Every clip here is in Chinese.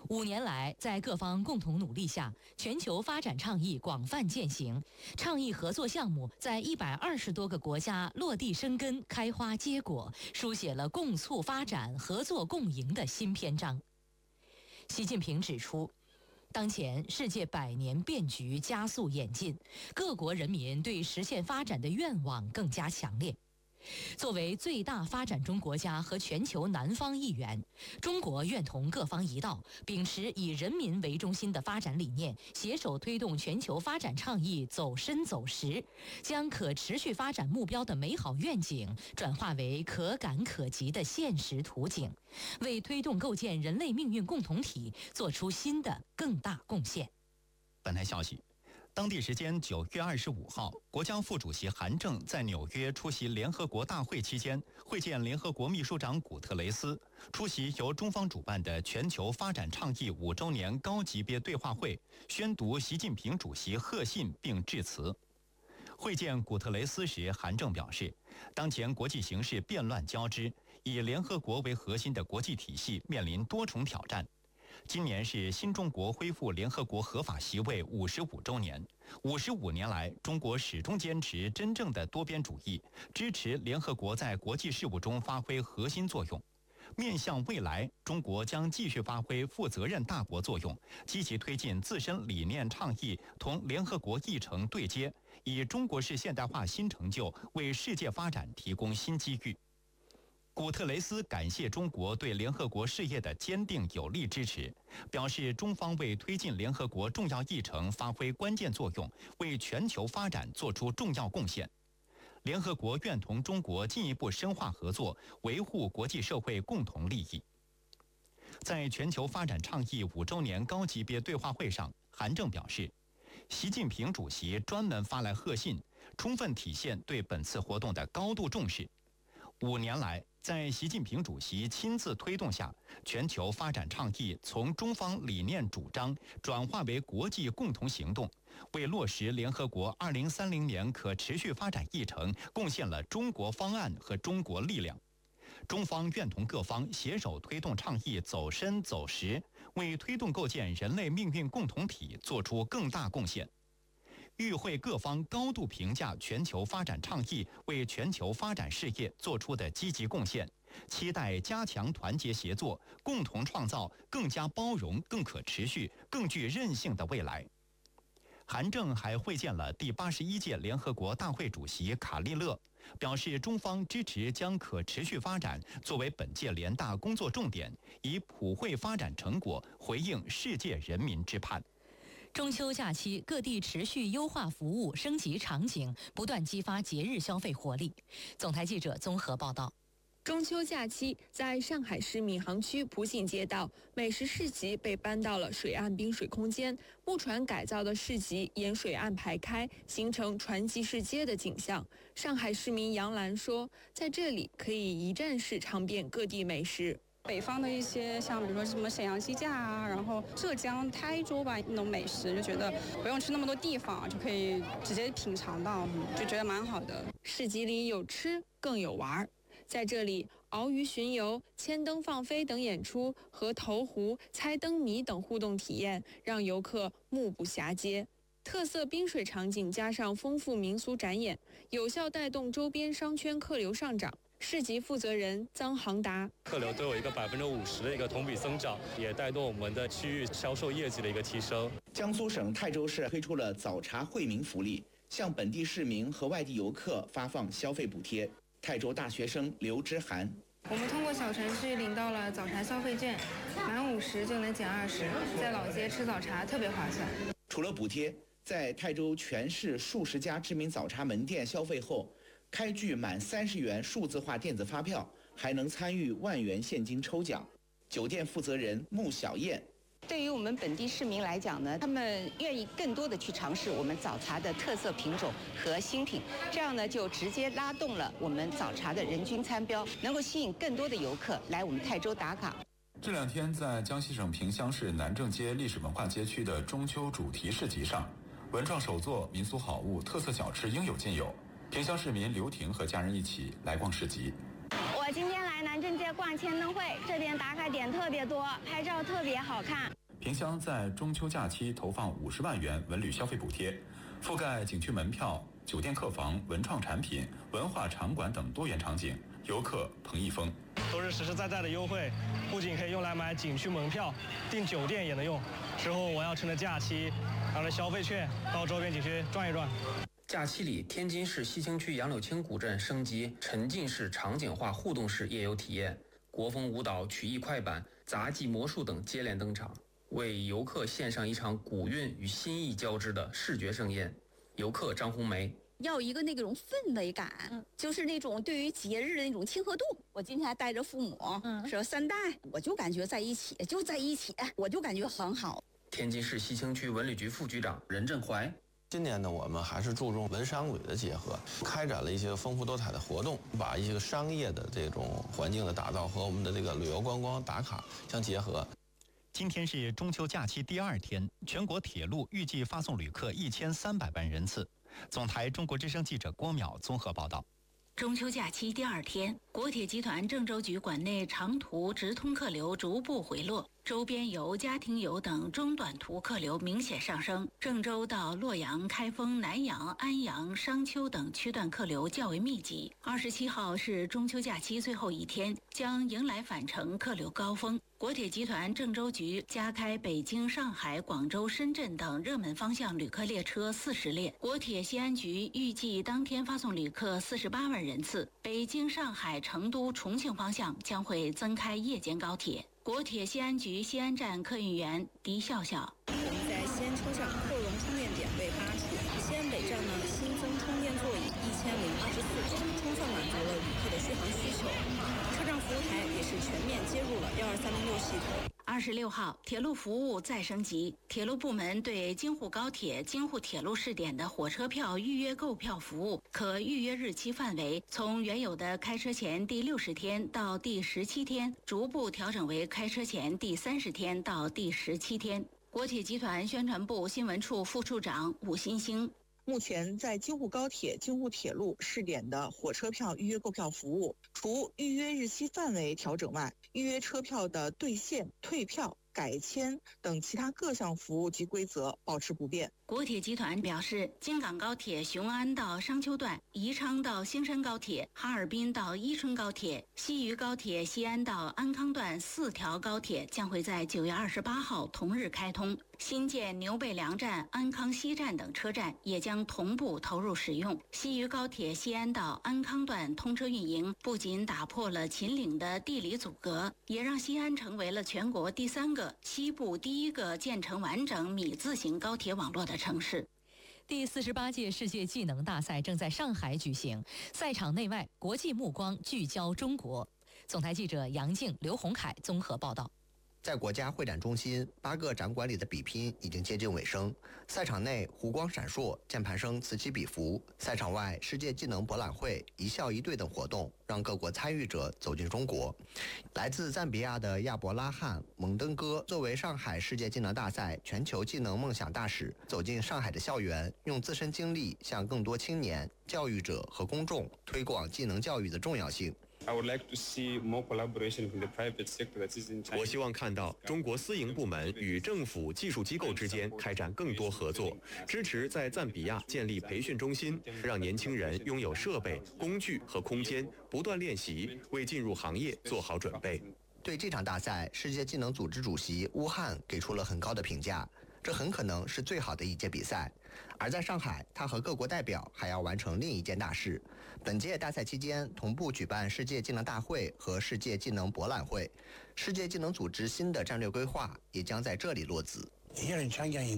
5年来，在各方共同努力下，全球发展倡议广泛践行，倡议合作项目在120多个国家落地生根、开花结果，书写了共促发展、合作共赢的新篇章。习近平指出，当前世界百年变局加速演进，各国人民对实现发展的愿望更加强烈。作为最大发展中国家和全球南方一员，中国愿同各方一道，秉持以人民为中心的发展理念，携手推动全球发展倡议走深走实，将可持续发展目标的美好愿景转化为可感可及的现实图景，为推动构建人类命运共同体做出新的更大贡献。 本台消息，当地时间9月25号，国家副主席韩正在纽约出席联合国大会期间，会见联合国秘书长古特雷斯，出席由中方主办的全球发展倡议5周年高级别对话会，宣读习近平主席贺信并致辞。会见古特雷斯时，韩正表示，当前国际形势变乱交织，以联合国为核心的国际体系面临多重挑战。今年是新中国恢复联合国合法席位55周年。55年来，中国始终坚持真正的多边主义，支持联合国在国际事务中发挥核心作用。面向未来，中国将继续发挥负责任大国作用，积极推进自身理念倡议同联合国议程对接，以中国式现代化新成就为世界发展提供新机遇。古特雷斯感谢中国对联合国事业的坚定有力支持，表示中方为推进联合国重要议程发挥关键作用，为全球发展做出重要贡献。联合国愿同中国进一步深化合作，维护国际社会共同利益。在全球发展倡议5周年高级别对话会上，韩正表示，习近平主席专门发来贺信，充分体现对本次活动的高度重视。5年来，在习近平主席亲自推动下，全球发展倡议从中方理念主张转化为国际共同行动，为落实联合国2030年可持续发展议程贡献了中国方案和中国力量。中方愿同各方携手推动倡议走深走实，为推动构建人类命运共同体做出更大贡献。与会各方高度评价全球发展倡议为全球发展事业做出的积极贡献，期待加强团结协作，共同创造更加包容、更可持续、更具韧性的未来。韩正还会见了第81届联合国大会主席卡利勒，表示中方支持将可持续发展作为本届联大工作重点，以普惠发展成果回应世界人民之盼。 中秋假期，各地持续优化服务、升级场景，不断激发节日消费活力。总台记者综合报道。 中秋假期，在上海市闵行区普信街道，美食市集被搬到了水岸滨水空间，木船改造的市集沿水岸排开，形成船集市街的景象。上海市民杨澜说，在这里可以一站式尝遍各地美食。 北方的一些像比如说什么沈阳鸡架啊，然后浙江台州吧那种美食，就觉得不用去那么多地方就可以直接品尝到，就觉得蛮好的。 市集里有吃更有玩，在这里鳌鱼巡游、千灯放飞等演出和投壶、猜灯谜等互动体验，让游客目不暇接。特色滨水场景加上丰富民俗展演，有效带动周边商圈客流上涨。市集负责人臧航达， 客流都有一个50%的一个同比增长，也带动我们的区域销售业绩的一个提升。 江苏省泰州市推出了早茶惠民福利，向本地市民和外地游客发放消费补贴。泰州大学生刘之涵， 我们通过小程序领到了早茶消费券，满50就能减20，在老街吃早茶特别划算。 除了补贴，在泰州全市数十家知名早茶门店消费后，开具满30元数字化电子发票，还能参与10000元现金抽奖。酒店负责人穆小燕， 对于我们本地市民来讲呢，他们愿意更多的去尝试我们早茶的特色品种和新品，这样呢就直接拉动了我们早茶的人均餐标，能够吸引更多的游客来我们泰州打卡。 这2天在江西省萍乡市南正街历史文化街区的中秋主题市集上，文创手作、民俗好物、特色小吃应有尽有。萍乡市民刘婷和家人一起来逛市集。 我我今天来南正街逛千灯会，这边打卡点特别多，拍照特别好看。 萍乡在中秋假期投放50万元文旅消费补贴，覆盖景区门票、酒店客房、文创产品、文化场馆等多元场景，游客彭一峰。 都是实实在在的优惠，不仅可以用来买景区门票，订酒店也能用。之后我要趁着假期，拿着消费券到周边景区转一转。 假期里，天津市西青区杨柳青古镇升级沉浸式场景化互动式夜游体验，国风舞蹈、曲艺快板、杂技魔术等接连登场，为游客献上一场古韵与新意交织的视觉盛宴。游客张红梅。 要一个那种氛围感，就是那种对于节日的那种亲和度。我今天还带着父母，说3代，我就感觉在一起，我就感觉很好。 天津市西青区文旅局副局长任振怀。 今年呢，我们还是注重文商旅的结合，开展了一些丰富多彩的活动，把一些商业的这种环境的打造和我们的这个旅游观光打卡相结合。 今天是中秋假期第2天，全国铁路预计发送旅客1300万人次。总台中国之声记者郭淼综合报道。 中秋假期第2天，国铁集团郑州局管内长途直通客流逐步回落，周边游、家庭游等中短途客流明显上升。郑州到洛阳、开封、南阳、安阳、商丘等区段客流较为密集。27号是中秋假期最后一天，将迎来返程客流高峰。国铁集团郑州局加开北京、上海、广州、深圳等热门方向旅客列车40列。国铁西安局预计当天发送旅客48万人次。北京、上海、成都、重庆方向将会增开夜间高铁。国铁西安局西安站客运员狄笑笑。 我们在西安车站扩容充电点为8处，西安北站呢新增充电座椅1024个，充分满足了旅客的续航需求。车站服务台也是全面接入了12306系统。 26号，铁路服务再升级，铁路部门对京沪高铁、京沪铁路试点的火车票预约购票服务可预约日期范围从原有的开车前第60天到第17天，逐步调整为开车前第30天到第17天。国铁集团宣传部新闻处副处长武新兴。 目前在京沪高铁、京沪铁路试点的火车票预约购票服务，除预约日期范围调整外，预约车票的兑现、退票、改签等其他各项服务及规则保持不变。 国铁集团表示，京港高铁雄安到商丘段、宜昌到兴山高铁、哈尔滨到伊春高铁、西渝高铁西安到安康段4条高铁将会在9月28号同日开通。新建牛背梁站、安康西站等车站也将同步投入使用。西渝高铁西安到安康段通车运营，不仅打破了秦岭的地理阻隔，也让西安成为了全国第3个、西部第1个建成完整米字形高铁网络的城市。 第48届世界技能大赛正在上海举行，赛场内外国际目光聚焦中国。总台记者杨静、刘洪凯综合报道。 在国家会展中心8个展馆里的比拼已经接近尾声，赛场内湖光闪烁，键盘声此起彼伏；赛场外世界技能博览会、一校一队等活动让各国参与者走进中国。来自赞比亚的亚伯拉罕·蒙登哥作为上海世界技能大赛全球技能梦想大使，走进上海的校园，用自身经历向更多青年、教育者和公众推广技能教育的重要性。 我希望看到中国私营部门与政府技术机构之间开展更多合作，支持在赞比亚建立培训中心，让年轻人拥有设备、工具和空间，不断练习，为进入行业做好准备。 对这场大赛，世界技能组织主席乌汉给出了很高的评价，这很可能是最好的一届比赛。而在上海，他和各国代表还要完成另一件大事。本届大赛期间，同步举办世界技能大会和世界技能博览会，世界技能组织新的战略规划也将在这里落子。 今年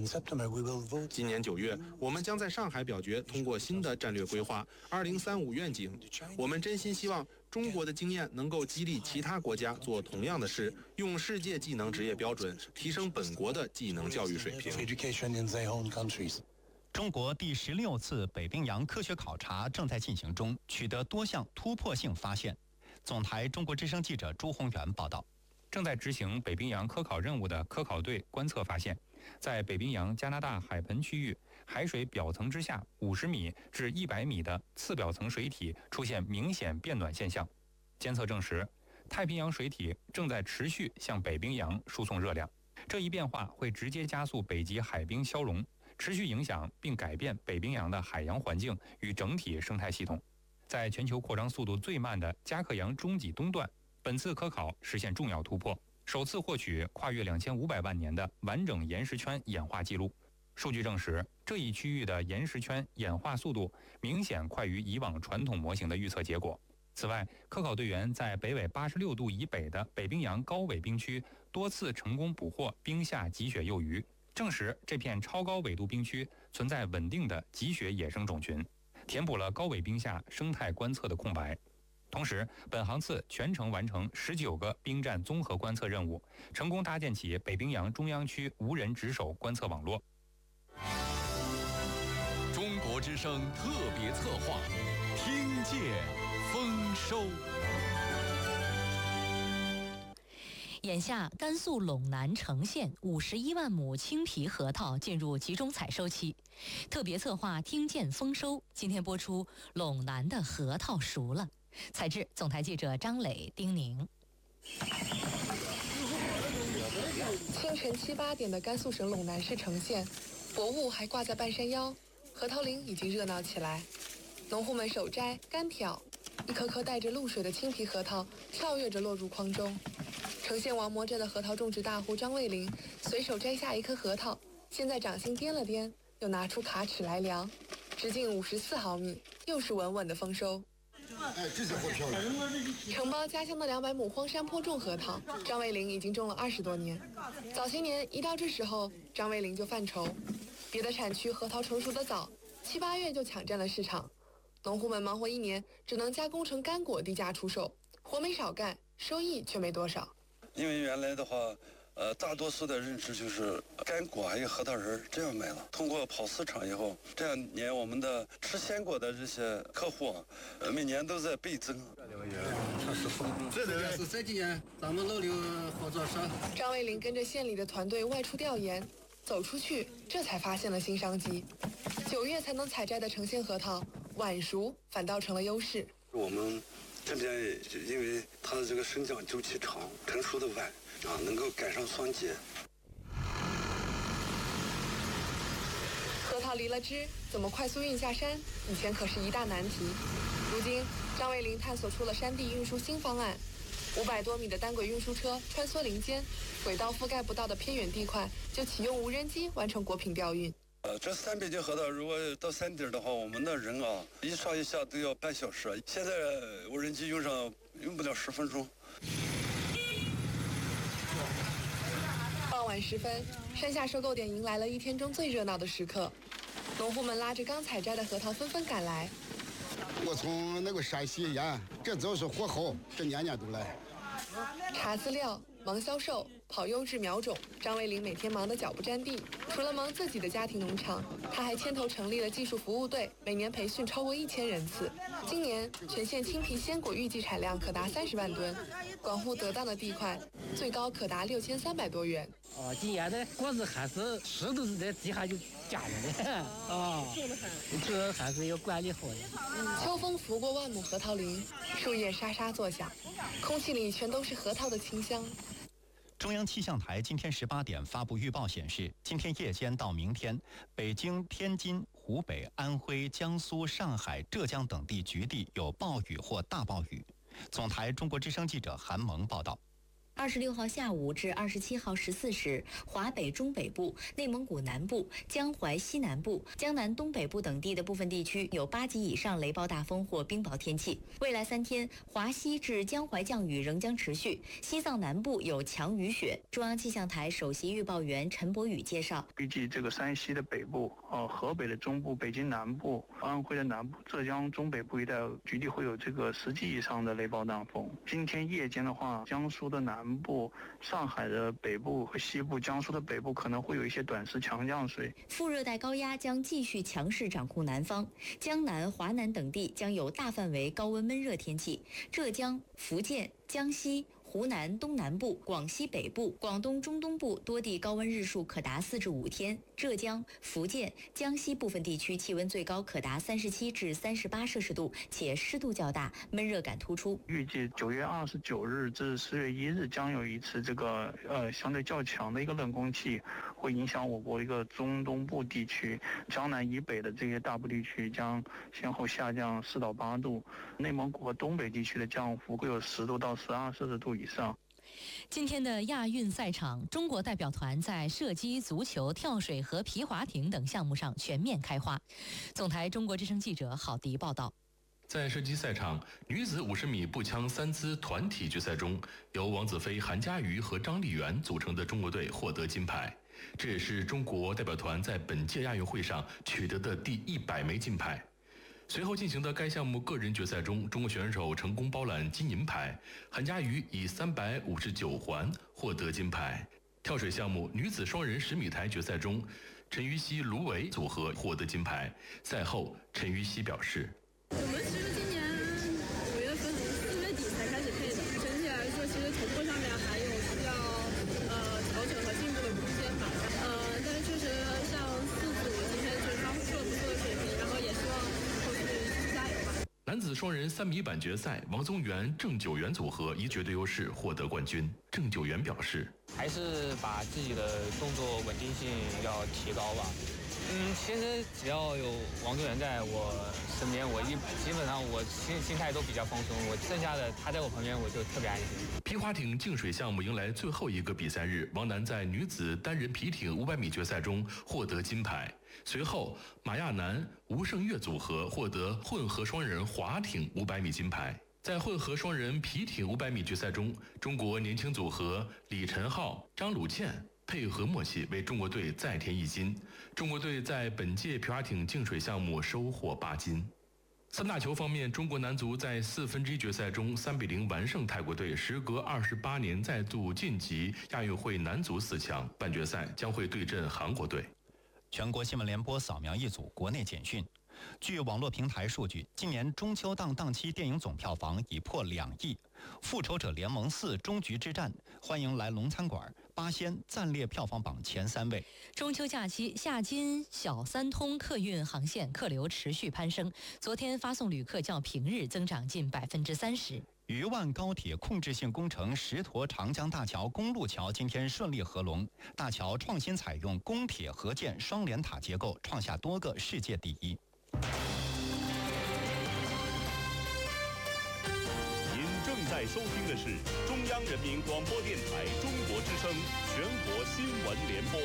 9月，我们将在上海表决通过新的战略规划2035愿景。我们真心希望中国的经验能够激励其他国家做同样的事，用世界技能职业标准提升本国的技能教育水平。 中国第16次北冰洋科学考察正在进行中，取得多项突破性发现。总台中国之声记者朱宏元报道。 正在执行北冰洋科考任务的科考队观测发现，在北冰洋加拿大海盆区域，海水表层之下50米至100米的次表层水体出现明显变暖现象。 监测证实，太平洋水体正在持续向北冰洋输送热量，这一变化会直接加速北极海冰消融，持续影响并改变北冰洋的海洋环境与整体生态系统。在全球扩张速度最慢的加克洋中脊东段，本次科考实现重要突破，首次获取跨越2500万年的完整岩石圈演化记录。数据证实，这一区域的岩石圈演化速度明显快于以往传统模型的预测结果。此外，科考队员在北纬86度以北的北冰洋高纬冰区多次成功捕获冰下极雪幼鱼，证实这片超高纬度冰区存在稳定的极雪野生种群，填补了高纬冰下生态观测的空白。同时，本航次全程完成19个冰站综合观测任务，成功搭建起北冰洋中央区无人值守观测网络。 中国之声特别策划，听见丰收。 眼下，甘肃陇南成县51万亩青皮核桃进入集中采收期。特别策划听见丰收，今天播出陇南的核桃熟了。采制总台记者张磊、丁宁。 清晨7、8点的甘肃省陇南市成县，薄雾还挂在半山腰，核桃林已经热闹起来。农户们手摘、干挑，一颗颗带着露水的青皮核桃跳跃着落入筐中。成县王磨镇的核桃种植大户张卫林随手摘下一颗核桃，先在掌心掂了掂，又拿出卡尺来量，直径54毫米，又是稳稳的丰收。 这是活漂亮。 承包家乡的200亩荒山坡种核桃，张卫林已经种了20多年。早些年一到这时候，张卫林就犯愁，别的产区核桃成熟的早，7、8月就抢占了市场，农户们忙活1年，只能加工成干果低价出售，活没少干，收益却没多少。 因为原来的话，大多数的认知就是干果还有核桃仁这样卖了。通过跑市场以后，这2年我们的吃鲜果的这些客户每年都在倍增。 这几年咱们老刘合作社。 张卫林跟着县里的团队外出调研，走出去，这才发现了新商机。9月才能采摘的成县核桃，晚熟反倒成了优势。 我们这边因为它的这个生长周期长，成熟的晚能够赶上霜季。 核桃离了枝，怎么快速运下山？以前可是一大难题。如今，张卫林探索出了山地运输新方案，500多米的单轨运输车穿梭林间，轨道覆盖不到的偏远地块就启用无人机完成果品调运。 这3北京核桃如果到山顶的话，我们的人一上一下都要半小时，现在无人机用不了10分钟。 傍晚时分，山下收购点迎来了1天中最热闹的时刻，农户们拉着刚采摘的核桃纷纷赶来。 我从那个山西沿，这都是火候，这年年都来。 查资料、忙销售、跑优质苗种，张卫林每天忙得脚不沾地。除了忙自己的家庭农场，他还牵头成立了技术服务队，每年培训超过1000人次。今年全县青皮鲜果预计产量可达30万吨，管护得当的地块，最高可达6300多元。 今年的果子还是湿都是在地下就夹着的这还是要管理好的。 秋风拂过万亩核桃林，树叶沙沙作响，空气里全都是核桃的清香。 中央气象台今天18点发布预报显示，今天夜间到明天，北京、天津、湖北、安徽、江苏、上海、浙江等地局地有暴雨或大暴雨。总台中国之声记者韩萌报道。 26号下午至27号14时，华北中北部、内蒙古南部、江淮西南部、江南东北部等地的部分地区有8级以上雷暴大风或冰雹天气。未来3天，华西至江淮降雨仍将持续，西藏南部有强雨雪。中央气象台首席预报员陈博宇介绍， 预计这个山西的北部、河北的中部、北京南部、安徽的南部、浙江中北部一带局地会有这个10级以上的雷暴大风。今天夜间的话，江苏的南部、上海的北部和西部、江苏的北部可能会有一些短时强降水。 副热带高压将继续强势掌控南方，江南、华南等地将有大范围高温闷热天气。浙江、福建、江西、 湖南东南部、广西北部、广东中东部多地高温日数可达4至5天，浙江、福建、江西部分地区气温最高可达37至38摄氏度，且湿度较大，闷热感突出。 预计9月29日至10月1日将有一次相对较强的一个冷空气，会影响我国一个中东部地区，江南以北的这些大部地区将先后下降4到8度，内蒙古和东北地区的降幅会有10度到12摄氏度以上。 今天的亚运赛场，中国代表团在射击、足球、跳水和皮划艇等项目上全面开花。总台中国之声记者郝迪报道。 在射击赛场，女子50米步枪3姿团体决赛中，由王子飞、韩佳瑜和张丽媛组成的中国队获得金牌，这也是中国代表团在本届亚运会上取得的第100枚金牌。随后进行的该项目个人决赛中，中国选手成功包揽金银牌，韩佳瑜以359环获得金牌。跳水项目女子双人10米台决赛中，陈芋汐、卢维组合获得金牌。赛后，陈芋汐表示：“ 我们其实今年5月份、4月底才开始配的，整体来说，其实突破上面还有需要调整和进步的空间吧。但是确实像4组今天就是发挥出了不错的水平，然后也希望后续加油吧。” 男子双人3米板决赛，王宗源、郑九元组合以绝对优势获得冠军。郑九元表示：“ 还是把自己的动作稳定性要提高吧。其实只要有王宗源在我身边，基本上我心态都比较放松，我剩下的他在我旁边我就特别安心。” 皮划艇净水项目迎来最后一个比赛日，王楠在女子单人皮艇500米决赛中获得金牌。随后，马亚楠、吴胜月组合获得混合双人划艇500米金牌。在混合双人皮艇500米决赛中，中国年轻组合李晨浩、张鲁健配合默契，为中国队再添1金。中国队在本届皮划艇净水项目收获8金。三大球方面，中国男足在1/4决赛中3比0完胜泰国队，时隔28年再度晋级亚运会男足4强。半决赛将会对阵韩国队。 全国新闻联播扫描一组国内简讯。据网络平台数据，今年中秋档期电影总票房已破2亿，《复仇者联盟4：终局之战》、欢迎来龙餐馆、八仙暂列票房榜前3位。 中秋假期，夏津小三通客运航线客流持续攀升，昨天发送旅客较平日增长近30%。 渝万高铁控制性工程石沱长江大桥公路桥今天顺利合龙，大桥创新采用公铁合建双联塔结构，创下多个世界第一。 您正在收听的是中央人民广播电台中国之声全国新闻联播。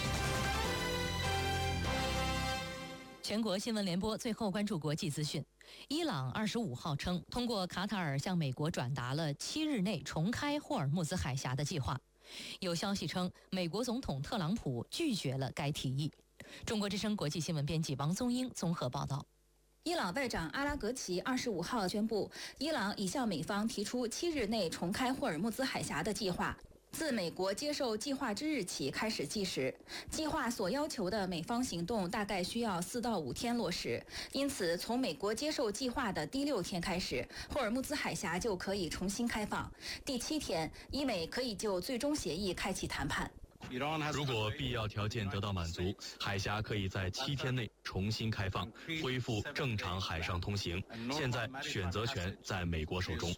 全国新闻联播最后关注国际资讯。伊朗25号称，通过卡塔尔向美国转达了7日内重开霍尔木兹海峡的计划。有消息称，美国总统特朗普拒绝了该提议。中国之声国际新闻编辑王宗英综合报道。 伊朗外长阿拉格齐25号宣布，伊朗已向美方提出7日内重开霍尔木兹海峡的计划。自美国接受计划之日起开始计时，计划所要求的美方行动大概需要4到5天落实。因此，从美国接受计划的第6天开始，霍尔木兹海峡就可以重新开放。第7天，伊美可以就最终协议开启谈判。 如果必要条件得到满足，海峡可以在7天内重新开放，恢复正常海上通行。现在选择权在美国手中。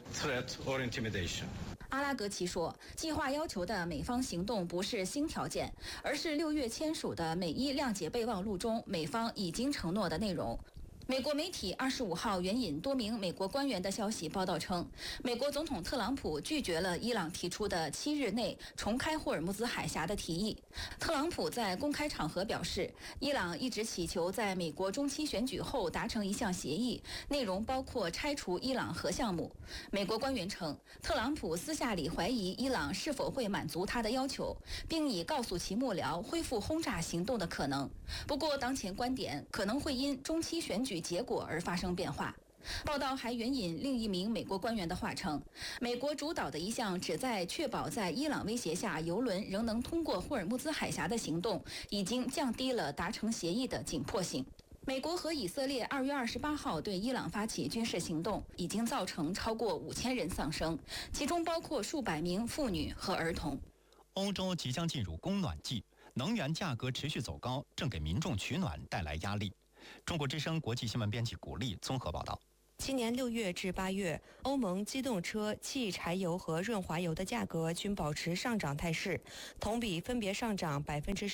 阿拉格齐说，计划要求的美方行动不是新条件，而是6月签署的美伊谅解备忘录中美方已经承诺的内容。美国媒体25号援引多名美国官员的消息报道称，美国总统特朗普拒绝了伊朗提出的7日内重开霍尔木兹海峡的提议。特朗普在公开场合表示，伊朗一直祈求在美国中期选举后达成一项协议，内容包括拆除伊朗核项目。美国官员称，特朗普私下里怀疑伊朗是否会满足他的要求，并已告诉其幕僚恢复轰炸行动的可能。不过，当前观点可能会因中期选举结果而发生变化。报道还援引另一名美国官员的话称，美国主导的一项旨在确保在伊朗威胁下油轮仍能通过霍尔木兹海峡的行动，已经降低了达成协议的紧迫性。 美国和以色列2月28号对伊朗发起军事行动，已经造成超过5000人丧生，其中包括数百名妇女和儿童。 欧洲即将进入供暖季，能源价格持续走高，正给民众取暖带来压力。中国之声国际新闻编辑古丽综合报道。 今年6月至8月，欧盟机动车、汽柴油和润滑油的价格均保持上涨态势，同比分别上涨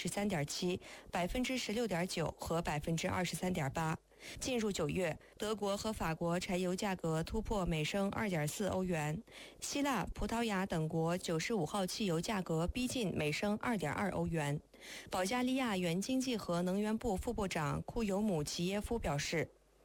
13.7%、16.9%和23.8%。进入9月，德国和法国柴油价格突破每升2.4欧元，希腊、葡萄牙等国95号汽油价格逼近每升2.2欧元。保加利亚原经济和能源部副部长库尤姆齐耶夫表示，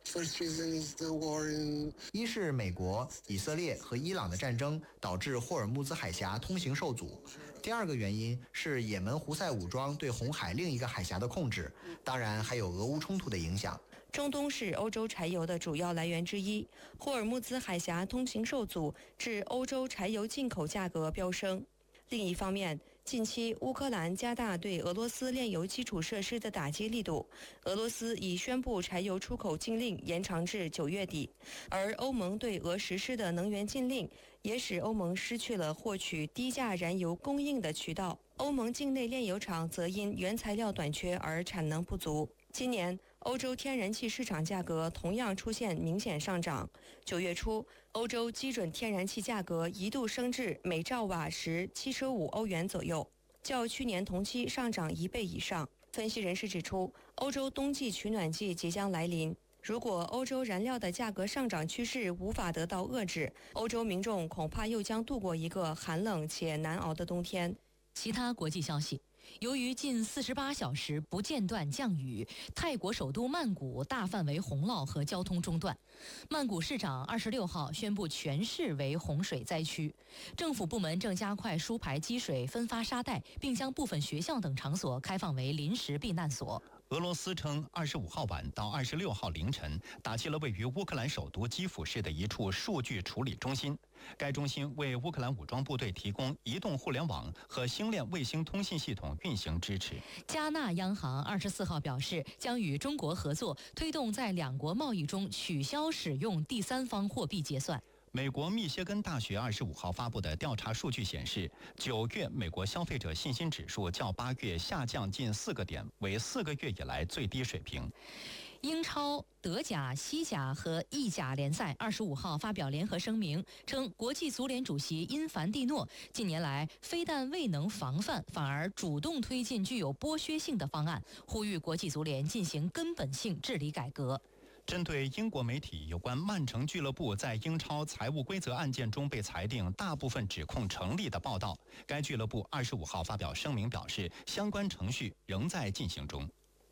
一是美国、以色列和伊朗的战争导致霍尔木兹海峡通行受阻，第二个原因是也门胡塞武装对红海另一个海峡的控制，当然还有俄乌冲突的影响。 中东是欧洲柴油的主要来源之一，霍尔木兹海峡通行受阻，致欧洲柴油进口价格飙升。另一方面，近期乌克兰加大对俄罗斯炼油基础设施的打击力度，俄罗斯已宣布柴油出口禁令延长至9月底，而欧盟对俄实施的能源禁令也使欧盟失去了获取低价燃油供应的渠道。欧盟境内炼油厂则因原材料短缺而产能不足。今年欧洲天然气市场价格同样出现明显上涨。9月初，欧洲基准天然气价格一度升至每兆瓦时75欧元左右，较去年同期上涨1倍以上。分析人士指出，欧洲冬季取暖季即将来临，如果欧洲燃料的价格上涨趋势无法得到遏制，欧洲民众恐怕又将度过一个寒冷且难熬的冬天。 其他国际消息，由于近48小时不间断降雨，泰国首都曼谷大范围洪涝和交通中断。曼谷市长26号宣布全市为洪水灾区，政府部门正加快疏排积水、分发沙袋，并将部分学校等场所开放为临时避难所。 俄罗斯称，25号晚到26号凌晨打击了位于乌克兰首都基辅市的一处数据处理中心。该中心为乌克兰武装部队提供移动互联网和星链卫星通信系统运行支持。 加纳央行24号表示，将与中国合作，推动在两国贸易中取消使用第三方货币结算。 美国密歇根大学25号发布的调查数据显示，9月美国消费者信心指数较8月下降近4个点，为4个月以来最低水平。 英超、德甲、西甲和意甲联赛25号发表联合声明，称国际足联主席因凡蒂诺近年来非但未能防范，反而主动推进具有剥削性的方案，呼吁国际足联进行根本性治理改革。 针对英国媒体有关曼城俱乐部在英超财务规则案件中被裁定大部分指控成立的报道，该俱乐部25号发表声明表示，相关程序仍在进行中。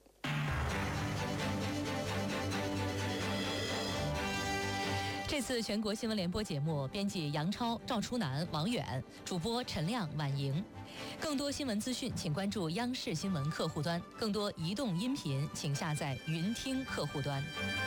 这次全国新闻联播节目，编辑杨超、赵初南、王远，主播陈亮、婉莹。更多新闻资讯，请关注央视新闻客户端；更多移动音频，请下载云听客户端。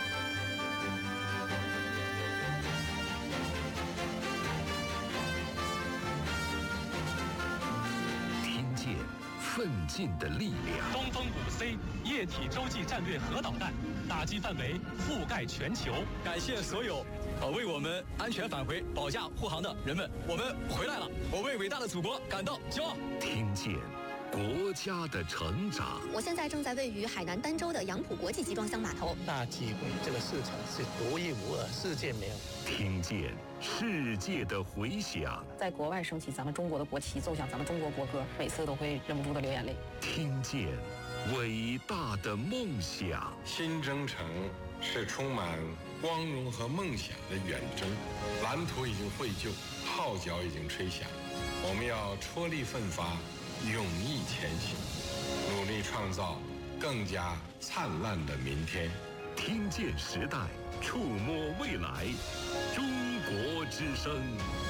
听见奋进的力量。 东风5C 液体洲际战略核导弹，打击范围覆盖全球。 感谢所有为我们安全返回保驾护航的人们，我们回来了，我为伟大的祖国感到骄傲。 听见国家的成长。 我现在正在位于海南儋州的杨浦国际集装箱码头。 大机会，这个市场是独一无二，世界没有。 听见世界的回响。 在国外升起咱们中国的国旗，奏响咱们中国国歌，每次都会忍不住的流眼泪。 听见伟大的梦想。 新征程是充满光荣和梦想的远征，蓝图已经绘就，号角已经吹响，我们要踔厉奋发，勇毅前行，努力创造更加灿烂的明天。 听见时代，触摸未来，中国之声。